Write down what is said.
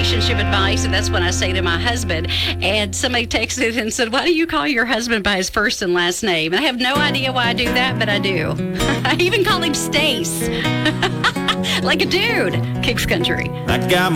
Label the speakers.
Speaker 1: relationship advice, and that's what I say to my husband. And somebody texted and said, why do you call your husband by his first and last name? And I have no idea why I do that, but I do. I even call him Stace. Like a dude. Kicks Country.
Speaker 2: That guy